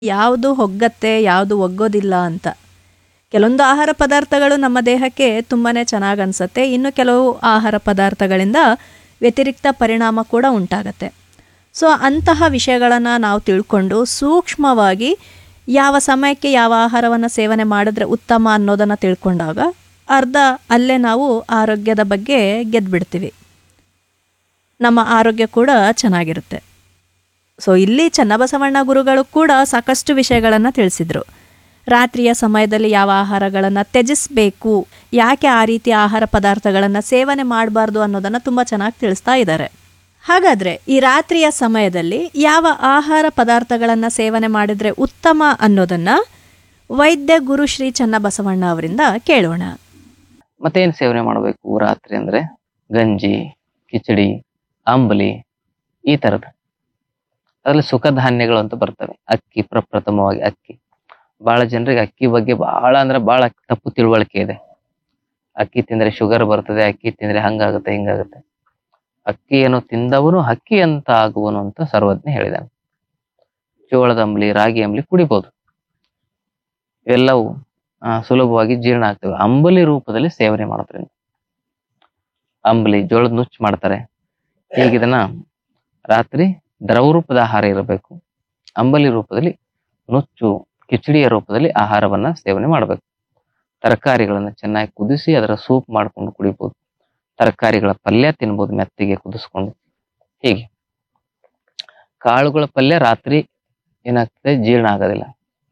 ಯಾವುದು ಹೊಗ್ಗತ್ತೆ ಯಾವುದು ಒಗ್ಗೋದಿಲ್ಲ ಅಂತ. ಕೆಲವೊಂದು ಆಹಾರ ಪದಾರ್ಥಗಳು ನಮ್ಮ ದೇಹಕ್ಕೆ ತುಂಬಾ ಚೆನ್ನಾಗಿ ಅನಿಸುತ್ತೆ, ಇನ್ನು ಕೆಲವು ಆಹಾರ ಪದಾರ್ಥಗಳಿಂದ ವ್ಯತಿರಿಕ್ತ ಪರಿಣಾಮ ಕೂಡ ಉಂಟಾಗತ್ತೆ. ಸೊ ಅಂತಹ ವಿಷಯಗಳನ್ನು ನಾವು ತಿಳ್ಕೊಂಡು ಸೂಕ್ಷ್ಮವಾಗಿ ಯಾವ ಸಮಯಕ್ಕೆ ಯಾವ ಆಹಾರವನ್ನು ಸೇವನೆ ಮಾಡಿದ್ರೆ ಉತ್ತಮ ಅನ್ನೋದನ್ನು ತಿಳ್ಕೊಂಡಾಗ ಅರ್ಧ ಅಲ್ಲೇ ನಾವು ಆರೋಗ್ಯದ ಬಗ್ಗೆ ಗೆದ್ದುಬಿಡ್ತೀವಿ, ನಮ್ಮ ಆರೋಗ್ಯ ಕೂಡ ಚೆನ್ನಾಗಿರುತ್ತೆ. ಸೊ ಇಲ್ಲಿ ಚನ್ನಬಸವಣ್ಣ ಗುರುಗಳು ಕೂಡ ಸಾಕಷ್ಟು ವಿಷಯಗಳನ್ನು ತಿಳಿಸಿದರು. ರಾತ್ರಿಯ ಸಮಯದಲ್ಲಿ ಯಾವ ಆಹಾರಗಳನ್ನು ತ್ಯಜಿಸಬೇಕು, ಯಾಕೆ ಆ ರೀತಿ ಆಹಾರ ಪದಾರ್ಥಗಳನ್ನು ಸೇವನೆ ಮಾಡಬಾರ್ದು ಅನ್ನೋದನ್ನು ತುಂಬ ಚೆನ್ನಾಗಿ ತಿಳಿಸ್ತಾ ಇದ್ದಾರೆ. ಹಾಗಾದರೆ ಈ ರಾತ್ರಿಯ ಸಮಯದಲ್ಲಿ ಯಾವ ಆಹಾರ ಪದಾರ್ಥಗಳನ್ನು ಸೇವನೆ ಮಾಡಿದರೆ ಉತ್ತಮ ಅನ್ನೋದನ್ನು ವೈದ್ಯ ಗುರು ಶ್ರೀ ಚನ್ನಬಸವಣ್ಣ ಅವರಿಂದ ಕೇಳೋಣ. ಮತ್ತೇನು ಸೇವನೆ ಮಾಡಬೇಕು ರಾತ್ರಿ ಅಂದರೆ ಗಂಜಿ, ಕಿಚಡಿ, ಅಂಬಲಿ ಈ ಥರದ್ದು. ಅದರಲ್ಲಿ ಸುಖಧಾನ್ಯಗಳು ಅಂತ ಬರ್ತವೆ. ಅಕ್ಕಿ, ಪ್ರಪ್ರಥಮವಾಗಿ ಅಕ್ಕಿ. ಭಾಳ ಜನರಿಗೆ ಅಕ್ಕಿ ಬಗ್ಗೆ ಭಾಳ ಅಂದ್ರೆ ಭಾಳ ತಪ್ಪು ತಿಳುವಳಿಕೆ ಇದೆ. ಅಕ್ಕಿ ತಿಂದರೆ ಶುಗರ್ ಬರ್ತದೆ, ಅಕ್ಕಿ ತಿಂದರೆ ಹಂಗಾಗುತ್ತೆ ಹಿಂಗಾಗುತ್ತೆ. ಅಕ್ಕಿಯನ್ನು ತಿಂದವನು ಹಕ್ಕಿ ಅಂತ ಆಗುವನು ಅಂತ ಸರ್ವಜ್ಞ ಹೇಳಿದಾನೆ. ಜೋಳದ ಅಂಬಲಿ, ರಾಗಿ ಅಂಬಲಿ ಕುಡಿಬೋದು. ಇವೆಲ್ಲವೂ ಸುಲಭವಾಗಿ ಜೀರ್ಣ ಆಗ್ತವೆ ಅಂಬಲಿ ರೂಪದಲ್ಲಿ ಸೇವನೆ ಮಾಡೋದ್ರಿಂದ. ಅಂಬಲಿ ಜೋಳದ ನುಚ್ಚು ಮಾಡ್ತಾರೆ. ಹೀಗಿದನ್ನ ರಾತ್ರಿ ದ್ರವ ರೂಪದ ಆಹಾರ ಇರಬೇಕು. ಅಂಬಲಿ ರೂಪದಲ್ಲಿ ನುಚ್ಚು, ಕಿಚಡಿಯ ರೂಪದಲ್ಲಿ ಆಹಾರವನ್ನ ಸೇವನೆ ಮಾಡಬೇಕು. ತರಕಾರಿಗಳನ್ನು ಚೆನ್ನಾಗಿ ಕುದಿಸಿ ಅದರ ಸೂಪ್ ಮಾಡ್ಕೊಂಡು ಕುಡಿಬೋದು. ತರಕಾರಿಗಳ ಪಲ್ಯ ತಿನ್ಬೋದು ಮೆತ್ತಿಗೆ ಕುದಿಸ್ಕೊಂಡು. ಹೀಗೆ ಕಾಳುಗಳ ಪಲ್ಯ ರಾತ್ರಿ ಏನಾಗ್ತದೆ, ಜೀರ್ಣ ಆಗೋದಿಲ್ಲ.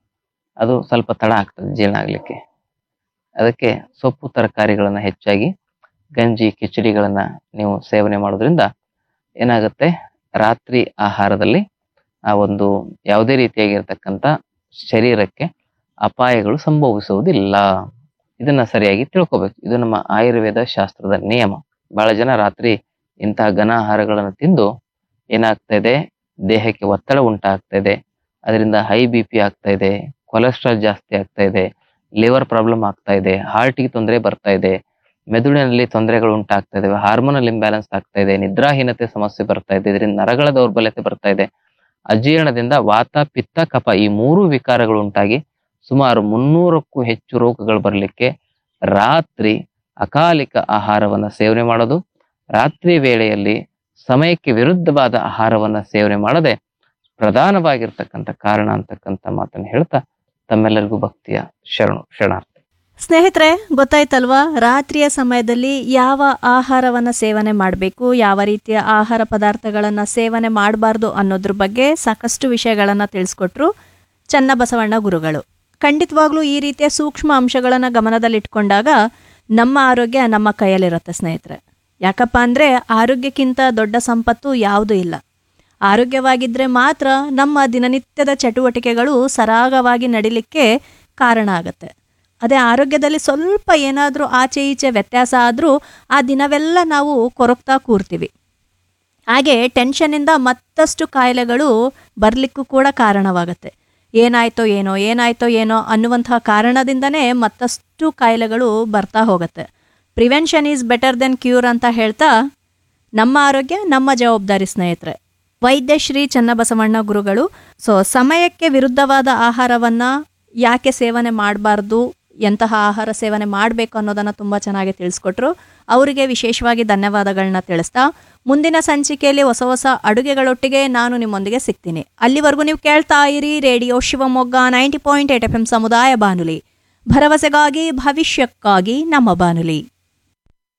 ಅದು ಸ್ವಲ್ಪ ತಡ ಆಗ್ತದೆ ಜೀರ್ಣ ಆಗ್ಲಿಕ್ಕೆ. ಅದಕ್ಕೆ ಸೊಪ್ಪು ತರಕಾರಿಗಳನ್ನ ಹೆಚ್ಚಾಗಿ ಗಂಜಿ, ಕಿಚಡಿಗಳನ್ನ ನೀವು ಸೇವನೆ ಮಾಡೋದ್ರಿಂದ ಏನಾಗುತ್ತೆ, ರಾತ್ರಿ ಆಹಾರದಲ್ಲಿ ಆ ಒಂದು ಯಾವುದೇ ರೀತಿಯಾಗಿರ್ತಕ್ಕಂಥ ಶರೀರಕ್ಕೆ ಅಪಾಯಗಳು ಸಂಭವಿಸುವುದಿಲ್ಲ. ಇದನ್ನ ಸರಿಯಾಗಿ ತಿಳ್ಕೊಬೇಕು. ಇದು ನಮ್ಮ ಆಯುರ್ವೇದ ಶಾಸ್ತ್ರದ ನಿಯಮ. ಬಹಳ ಜನ ರಾತ್ರಿ ಇಂತಹ ಘನ ಆಹಾರಗಳನ್ನು ತಿಂದು ಏನಾಗ್ತಾ ಇದೆ, ದೇಹಕ್ಕೆ ಒತ್ತಡ ಉಂಟಾಗ್ತಾ ಇದೆ. ಅದರಿಂದ ಹೈ BP ಆಗ್ತಾ ಇದೆ, ಕೊಲೆಸ್ಟ್ರಾಲ್ ಜಾಸ್ತಿ ಆಗ್ತಾ ಇದೆ, ಲಿವರ್ ಪ್ರಾಬ್ಲಮ್ ಆಗ್ತಾ ಇದೆ, ಹಾರ್ಟಿಗೆ ತೊಂದರೆ ಬರ್ತಾ ಇದೆ, ಮೆದುಳಿನಲ್ಲಿ ತೊಂದರೆಗಳು ಉಂಟಾಗ್ತಾ ಇದಾವೆ, ಹಾರ್ಮೋನಲ್ ಇಂಬ್ಯಾಲೆನ್ಸ್ ಆಗ್ತಾ ಇದೆ, ನಿದ್ರಾಹೀನತೆ ಸಮಸ್ಯೆ ಬರ್ತಾ ಇದೆ, ಇದರಿಂದ ನರಗಳ ದೌರ್ಬಲ್ಯತೆ ಬರ್ತಾ ಇದೆ. ಅಜೀರ್ಣದಿಂದ ವಾತ, ಪಿತ್ತ, ಕಫ ಈ 3 ವಿಕಾರಗಳು ಉಂಟಾಗಿ ಸುಮಾರು 300ಕ್ಕೂ ಹೆಚ್ಚು ರೋಗಗಳು ಬರಲಿಕ್ಕೆ ರಾತ್ರಿ ಅಕಾಲಿಕ ಆಹಾರವನ್ನ ಸೇವನೆ ಮಾಡೋದು, ರಾತ್ರಿ ವೇಳೆಯಲ್ಲಿ ಸಮಯಕ್ಕೆ ವಿರುದ್ಧವಾದ ಆಹಾರವನ್ನ ಸೇವನೆ ಮಾಡದೆ ಪ್ರಧಾನವಾಗಿರ್ತಕ್ಕಂಥ ಕಾರಣ ಅಂತಕ್ಕಂಥ ಮಾತನ್ನು ಹೇಳ್ತಾ ತಮ್ಮೆಲ್ಲರಿಗೂ ಭಕ್ತಿಯ ಶರಣಾರ್ಥಿ. ಸ್ನೇಹಿತರೆ, ಗೊತ್ತಾಯ್ತಲ್ವಾ ರಾತ್ರಿಯ ಸಮಯದಲ್ಲಿ ಯಾವ ಆಹಾರವನ್ನು ಸೇವನೆ ಮಾಡಬೇಕು, ಯಾವ ರೀತಿಯ ಆಹಾರ ಪದಾರ್ಥಗಳನ್ನು ಸೇವನೆ ಮಾಡಬಾರ್ದು ಅನ್ನೋದ್ರ ಬಗ್ಗೆ ಸಾಕಷ್ಟು ವಿಷಯಗಳನ್ನು ತಿಳಿಸ್ಕೊಟ್ರು ಚನ್ನಬಸವಣ್ಣ ಗುರುಗಳು. ಖಂಡಿತವಾಗ್ಲೂ ಈ ರೀತಿಯ ಸೂಕ್ಷ್ಮ ಅಂಶಗಳನ್ನು ಗಮನದಲ್ಲಿಟ್ಕೊಂಡಾಗ ನಮ್ಮ ಆರೋಗ್ಯ ನಮ್ಮ ಕೈಯಲ್ಲಿರುತ್ತೆ ಸ್ನೇಹಿತರೆ. ಯಾಕಪ್ಪ ಅಂದರೆ ಆರೋಗ್ಯಕ್ಕಿಂತ ದೊಡ್ಡ ಸಂಪತ್ತು ಯಾವುದೂ ಇಲ್ಲ. ಆರೋಗ್ಯವಾಗಿದ್ದರೆ ಮಾತ್ರ ನಮ್ಮ ದಿನನಿತ್ಯದ ಚಟುವಟಿಕೆಗಳು ಸರಾಗವಾಗಿ ನಡಿಲಿಕ್ಕೆ ಕಾರಣ ಆಗುತ್ತೆ. ಅದೇ ಆರೋಗ್ಯದಲ್ಲಿ ಸ್ವಲ್ಪ ಏನಾದರೂ ಆಚೆ ಈಚೆ ವ್ಯತ್ಯಾಸ ಆದರೂ ಆ ದಿನವೆಲ್ಲ ನಾವು ಕೊರಗ್ತಾ ಕೂರ್ತೀವಿ. ಹಾಗೆ ಟೆನ್ಷನ್ನಿಂದ ಮತ್ತಷ್ಟು ಕಾಯಿಲೆಗಳು ಬರಲಿಕ್ಕೂ ಕೂಡ ಕಾರಣವಾಗುತ್ತೆ. ಏನಾಯ್ತೋ ಏನೋ ಅನ್ನುವಂತಹ ಕಾರಣದಿಂದನೇ ಮತ್ತಷ್ಟು ಕಾಯಿಲೆಗಳು ಬರ್ತಾ ಹೋಗುತ್ತೆ. Prevention is better then cure ಅಂತ ಹೇಳ್ತಾ ನಮ್ಮ ಆರೋಗ್ಯ ನಮ್ಮ ಜವಾಬ್ದಾರಿ ಸ್ನೇಹಿತರೆ. ವೈದ್ಯ ಶ್ರೀ ಚನ್ನಬಸವಣ್ಣ ಗುರುಗಳು ಸಮಯಕ್ಕೆ ವಿರುದ್ಧವಾದ ಆಹಾರವನ್ನು ಯಾಕೆ ಸೇವನೆ ಮಾಡಬಾರ್ದು, ಎಂತಹ ಆಹಾರ ಸೇವನೆ ಮಾಡಬೇಕು ಅನ್ನೋದನ್ನು ತುಂಬ ಚೆನ್ನಾಗಿ ತಿಳಿಸ್ಕೊಟ್ರು. ಅವರಿಗೆ ವಿಶೇಷವಾಗಿ ಧನ್ಯವಾದಗಳನ್ನ ತಿಳಿಸ್ತಾ ಮುಂದಿನ ಸಂಚಿಕೆಯಲ್ಲಿ ಹೊಸ ಹೊಸ ಅಡುಗೆಗಳೊಟ್ಟಿಗೆ ನಾನು ನಿಮ್ಮೊಂದಿಗೆ ಸಿಗ್ತೀನಿ. ಅಲ್ಲಿವರೆಗೂ ನೀವು ಕೇಳ್ತಾ ಇರಿ ರೇಡಿಯೋ ಶಿವಮೊಗ್ಗ 90.8 FM ಸಮುದಾಯ ಬಾನುಲಿ, ಭರವಸೆಗಾಗಿ ಭವಿಷ್ಯಕ್ಕಾಗಿ ನಮ್ಮ ಬಾನುಲಿ.